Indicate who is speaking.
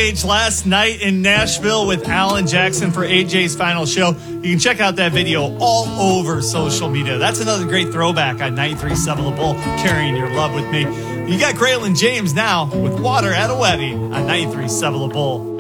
Speaker 1: stage last night in Nashville with Alan Jackson for AJ's final show. You can check out that video all over social media. That's another great throwback on 93.7 The Bull, Carrying Your Love With Me. You got Graylin James now with Water at a Wedding on 93.7 The Bull.